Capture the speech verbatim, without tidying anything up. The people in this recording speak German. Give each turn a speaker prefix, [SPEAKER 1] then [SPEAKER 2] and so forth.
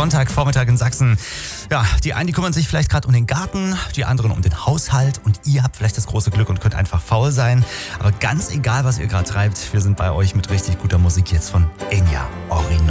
[SPEAKER 1] Sonntagvormittag in Sachsen. Ja, die einen, die kümmern sich vielleicht gerade um den Garten, die anderen um den Haushalt und ihr habt vielleicht das große Glück und könnt einfach faul sein. Aber ganz egal, was ihr gerade treibt, wir sind bei euch mit richtig guter Musik jetzt von Enya Original.